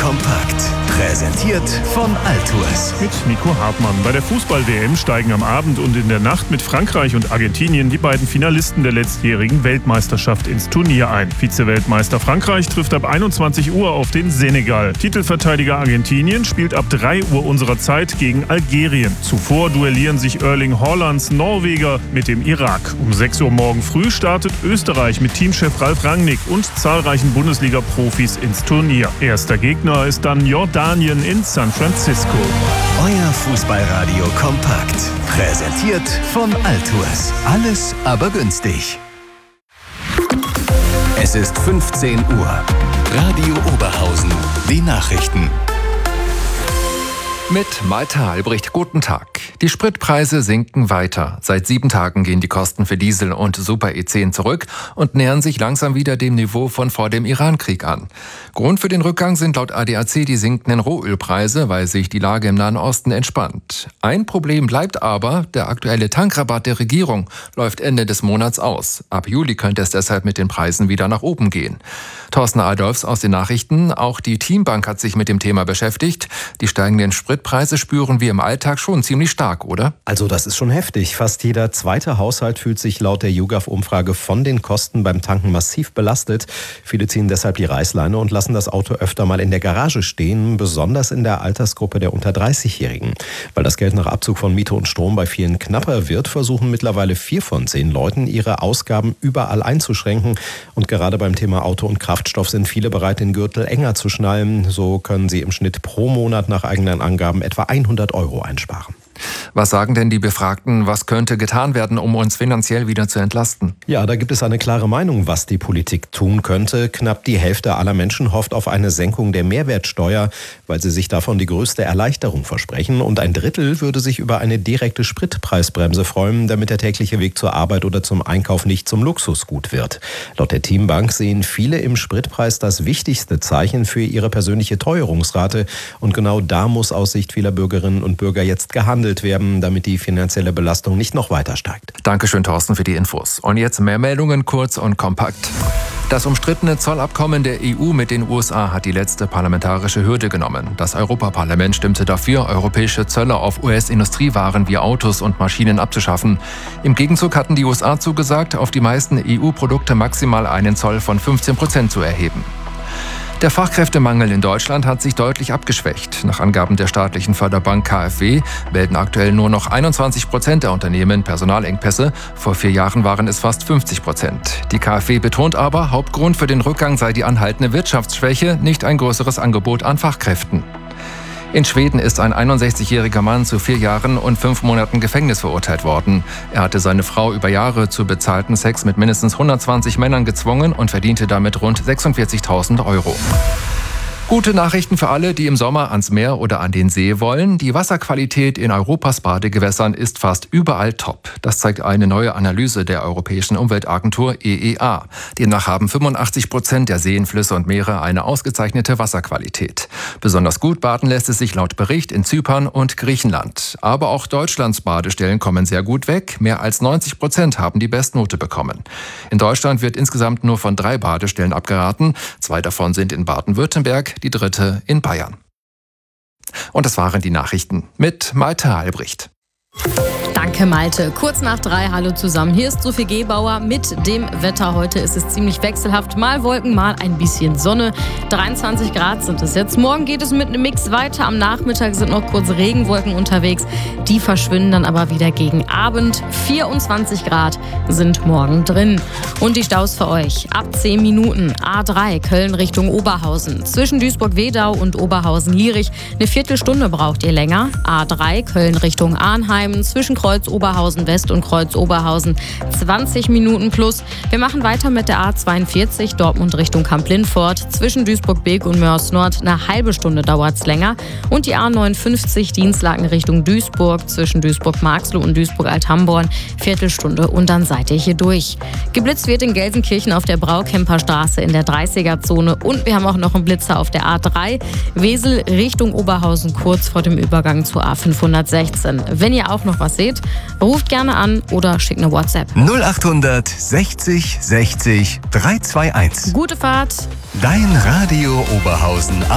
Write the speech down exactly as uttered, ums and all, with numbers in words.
kompakt. Präsentiert von Altours. Mit Nico Hartmann. Bei der Fußball-W M steigen am Abend und in der Nacht mit Frankreich und Argentinien die beiden Finalisten der letztjährigen Weltmeisterschaft ins Turnier ein. Vize-Weltmeister Frankreich trifft ab einundzwanzig Uhr auf den Senegal. Titelverteidiger Argentinien spielt ab drei Uhr unserer Zeit gegen Algerien. Zuvor duellieren sich Erling Haalands Norweger mit dem Irak. Um sechs Uhr morgen früh startet Österreich mit Teamchef Ralf Rangnick und zahlreichen Bundesliga-Profis ins Turnier. Erster Gegner ist dann Jordanien in San Francisco. Euer Fußballradio kompakt. Präsentiert von Altours. Alles aber günstig. Es ist fünfzehn Uhr. Radio Oberhausen. Die Nachrichten. Mit Malte Albrecht, guten Tag. Die Spritpreise sinken weiter. Seit sieben Tagen gehen die Kosten für Diesel und Super-E zehn zurück und nähern sich langsam wieder dem Niveau von vor dem Iran-Krieg an. Grund für den Rückgang sind laut A D A C die sinkenden Rohölpreise, weil sich die Lage im Nahen Osten entspannt. Ein Problem bleibt aber, der aktuelle Tankrabatt der Regierung läuft Ende des Monats aus. Ab Juli könnte es deshalb mit den Preisen wieder nach oben gehen. Thorsten Adolfs aus den Nachrichten. Auch die Teambank hat sich mit dem Thema beschäftigt. Die steigenden Spritpreise spüren wir im Alltag schon ziemlich stark, oder? Also das ist schon heftig. Fast jeder zweite Haushalt fühlt sich laut der YouGov-Umfrage von den Kosten beim Tanken massiv belastet. Viele ziehen deshalb die Reißleine und lassen das Auto öfter mal in der Garage stehen, besonders in der Altersgruppe der unter dreißigjährigen. Weil das Geld nach Abzug von Miete und Strom bei vielen knapper wird, versuchen mittlerweile vier von zehn Leuten, ihre Ausgaben überall einzuschränken. Und gerade beim Thema Auto und Kraftstoff sind viele bereit, den Gürtel enger zu schnallen. So können sie im Schnitt pro Monat nach eigenen Angaben etwa hundert Euro einsparen. Was sagen denn die Befragten, was könnte getan werden, um uns finanziell wieder zu entlasten? Ja, da gibt es eine klare Meinung, was die Politik tun könnte. Knapp die Hälfte aller Menschen hofft auf eine Senkung der Mehrwertsteuer, weil sie sich davon die größte Erleichterung versprechen. Und ein Drittel würde sich über eine direkte Spritpreisbremse freuen, damit der tägliche Weg zur Arbeit oder zum Einkauf nicht zum Luxusgut wird. Laut der Teambank sehen viele im Spritpreis das wichtigste Zeichen für ihre persönliche Teuerungsrate. Und genau da muss aus Sicht vieler Bürgerinnen und Bürger jetzt gehandelt werden, damit die finanzielle Belastung nicht noch weiter steigt. Dankeschön, Thorsten, für die Infos. Und jetzt mehr Meldungen, kurz und kompakt. Das umstrittene Zollabkommen der E U mit den U S A hat die letzte parlamentarische Hürde genommen. Das Europaparlament stimmte dafür, europäische Zölle auf U S-Industriewaren wie Autos und Maschinen abzuschaffen. Im Gegenzug hatten die U S A zugesagt, auf die meisten E U-Produkte maximal einen Zoll von fünfzehn Prozent zu erheben. Der Fachkräftemangel in Deutschland hat sich deutlich abgeschwächt. Nach Angaben der staatlichen Förderbank K f W melden aktuell nur noch einundzwanzig Prozent der Unternehmen Personalengpässe. Vor vier Jahren waren es fast fünfzig Prozent. Die K f W betont aber, Hauptgrund für den Rückgang sei die anhaltende Wirtschaftsschwäche, nicht ein größeres Angebot an Fachkräften. In Schweden ist ein einundsechzigjähriger Mann zu vier Jahren und fünf Monaten Gefängnis verurteilt worden. Er hatte seine Frau über Jahre zu bezahlten Sex mit mindestens hundertzwanzig Männern gezwungen und verdiente damit rund sechsundvierzigtausend Euro. Gute Nachrichten für alle, die im Sommer ans Meer oder an den See wollen. Die Wasserqualität in Europas Badegewässern ist fast überall top. Das zeigt eine neue Analyse der Europäischen Umweltagentur E E A. Demnach haben fünfundachtzig Prozent der Seen, Flüsse und Meere eine ausgezeichnete Wasserqualität. Besonders gut baden lässt es sich laut Bericht in Zypern und Griechenland. Aber auch Deutschlands Badestellen kommen sehr gut weg. Mehr als neunzig Prozent haben die Bestnote bekommen. In Deutschland wird insgesamt nur von drei Badestellen abgeraten. Zwei davon sind in Baden-Württemberg, die dritte in Bayern. Und das waren die Nachrichten mit Malte Albrecht. Danke, Malte. Kurz nach drei, hallo zusammen. Hier ist Sophie Gebauer mit dem Wetter. Heute ist es ziemlich wechselhaft. Mal Wolken, mal ein bisschen Sonne. dreiundzwanzig Grad sind es jetzt. Morgen geht es mit einem Mix weiter. Am Nachmittag sind noch kurz Regenwolken unterwegs. Die verschwinden dann aber wieder gegen Abend. vierundzwanzig Grad sind morgen drin. Und die Staus für euch. Ab zehn Minuten. A drei, Köln Richtung Oberhausen. Zwischen Duisburg-Wedau und Oberhausen-Lierich. Eine Viertelstunde braucht ihr länger. A drei, Köln Richtung Arnheim. Zwischen Kreuz Oberhausen West und Kreuz Oberhausen zwanzig Minuten plus. Wir machen weiter mit der A zweiundvierzig Dortmund Richtung Kamp-Lindfort. Zwischen Duisburg-Beek und Mörs Nord eine halbe Stunde dauert es länger. Und die A neunundfünfzig Dienstlaken Richtung Duisburg. Zwischen Duisburg-Marxloh und Duisburg-Althamborn Viertelstunde und dann seid ihr hier durch. Geblitzt wird in Gelsenkirchen auf der Braukemper Straße in der dreißiger-Zone. Und wir haben auch noch einen Blitzer auf der A drei Wesel Richtung Oberhausen kurz vor dem Übergang zur A fünfhundertsechzehn. Wenn ihr auch noch was seht, ruft gerne an oder schickt eine WhatsApp. null achthundert sechzig sechzig drei zwei eins. Gute Fahrt. Dein Radio Oberhausen.